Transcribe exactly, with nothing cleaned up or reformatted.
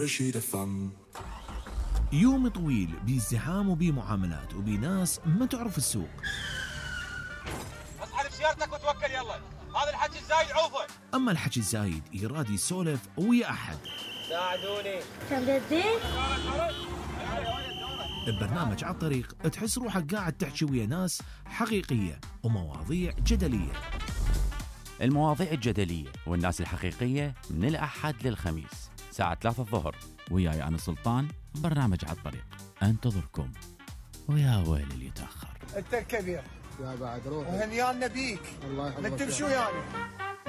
يوم طويل بازدحام وبمعاملات وبناس ما تعرف السوق. اسحب سيارتك وتوكل يلا، هذا الحكي الزايد عوفه. اما الحكي الزايد يراد يسولف ويا احد. ساعدوني. تبدين؟ ببرنامج على الطريق تحس روحك قاعد تحكي ويا ناس حقيقية ومواضيع جدلية. المواضيع الجدلية والناس الحقيقية من الأحد للخميس ساعة ثلاثة الظهر، وياي أنا سلطان. برنامج على الطريق انتظركم، ويا ويل اللي يتأخر. انت الكبير يا بعد روح وهنيانا بيك. الله يحفظك. نتمشوا يعني